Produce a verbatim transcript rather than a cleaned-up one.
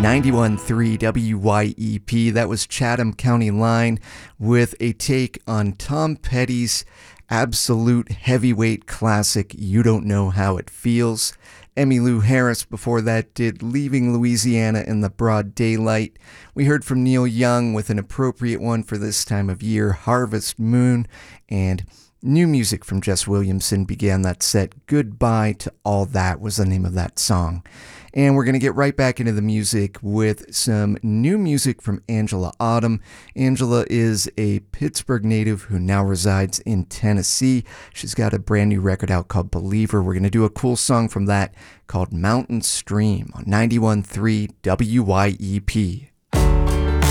ninety-one point three W Y E P. That was Chatham County Line with a take on Tom Petty's absolute heavyweight classic, You Don't Know How It Feels. Emmylou Harris before that did Leaving Louisiana in the Broad Daylight. We heard from Neil Young with an appropriate one for this time of year, Harvest Moon, and new music from Jess Williamson began that set. Goodbye to All That was the name of that song. And we're going to get right back into the music with some new music from Angela Autumn. Angela is a Pittsburgh native who now resides in Tennessee. She's got a brand new record out called Believer. We're going to do a cool song from that called Mountain Stream on ninety-one point three W Y E P.